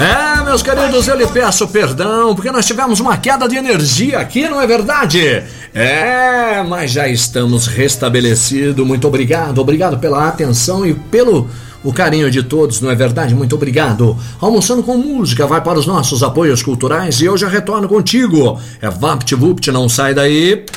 Meus queridos, eu lhe peço perdão, porque nós tivemos uma queda de energia aqui, não é verdade? Mas já estamos restabelecidos. Muito obrigado pela atenção e pelo carinho de todos, não é verdade? Muito obrigado. Almoçando com música vai para os nossos apoios culturais e eu já retorno contigo. VaptVupt, não sai daí.